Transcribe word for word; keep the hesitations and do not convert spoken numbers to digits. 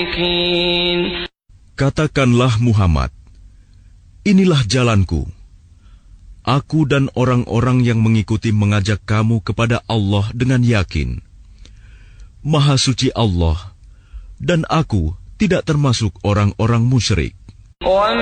Katakanlah Muhammad, inilah jalanku. Aku dan orang-orang yang mengikuti mengajak kamu kepada Allah dengan yakin. Maha suci Allah, dan aku tidak termasuk orang-orang musyrik.